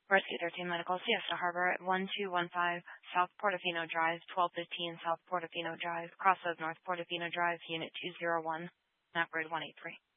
Rescue 13 Medical, Siesta Harbor at 1215 South Portofino Drive, 1215 South Portofino Drive, Crossroads North Portofino Drive, Unit 201, map grid 183.